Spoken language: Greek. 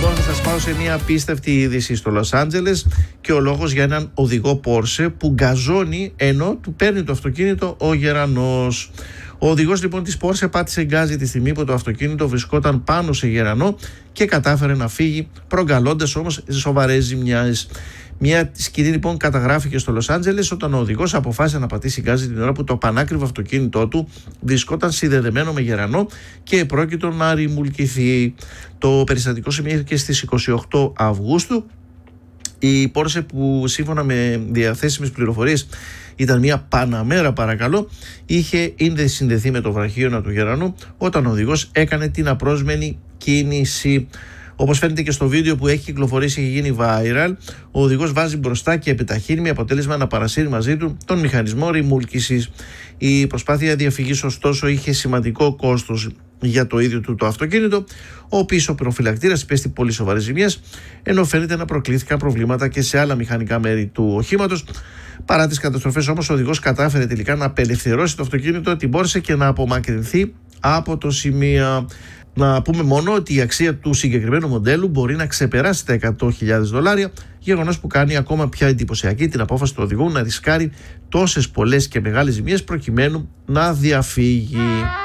Λοιπόν, θα σας πάω σε μια απίστευτη είδηση στο Λος Άντζελες και ο λόγος για έναν οδηγό Porsche που γκαζώνει ενώ του παίρνει το αυτοκίνητο ο γερανός. Ο οδηγός λοιπόν της Porsche πάτησε γκάζι τη στιγμή που το αυτοκίνητο βρισκόταν πάνω σε γερανό και κατάφερε να φύγει, προκαλώντας όμως σοβαρές ζημιές. Μια σκηνή λοιπόν καταγράφηκε στο Λος Άντζελες όταν ο οδηγός αποφάσισε να πατήσει γκάζι την ώρα που το πανάκριβο αυτοκίνητό του βρισκόταν συνδεδεμένο με γερανό και επρόκειτο να ρημουλκηθεί. Το περιστατικό σημειώθηκε στις 28 Αυγούστου. Η Porsche, που σύμφωνα με διαθέσιμες πληροφορίες ήταν μια Παναμέρα παρακαλώ, είχε συνδεθεί με το βραχίωνα του γερανού όταν ο οδηγός έκανε την απρόσμενη κίνηση. Όπως φαίνεται και στο βίντεο που έχει κυκλοφορήσει, έχει γίνει viral, ο οδηγός βάζει μπροστά και επιταχύνει με αποτέλεσμα να παρασύρει μαζί του τον μηχανισμό ρημούλκησης. Η προσπάθεια διαφυγής ωστόσο είχε σημαντικό κόστος για το ίδιο του το αυτοκίνητο. Ο πίσω προφυλακτήρας υπέστη πολύ σοβαρές ζημιές, ενώ φαίνεται να προκλήθηκαν προβλήματα και σε άλλα μηχανικά μέρη του οχήματος. Παρά τις καταστροφές όμως, ο οδηγός κατάφερε τελικά να απελευθερώσει το αυτοκίνητο, την Porsche και να απομακρυνθεί από το σημείο. Να πούμε μόνο ότι η αξία του συγκεκριμένου μοντέλου μπορεί να ξεπεράσει τα $100.000, γεγονός που κάνει ακόμα πιο εντυπωσιακή την απόφαση του οδηγού να ρισκάρει τόσες πολλές και μεγάλες ζημιές προκειμένου να διαφύγει.